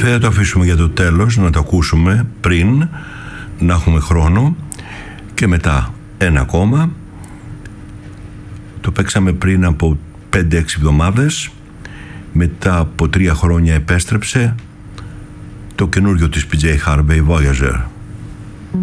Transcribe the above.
θα το αφήσουμε για το τέλος, να το ακούσουμε πριν, να έχουμε χρόνο. Και μετά ένα ακόμα. Το παίξαμε πριν από 5-6 εβδομάδες. Μετά από 3 χρόνια επέστρεψε το καινούριο της PJ Harvey, Voyager.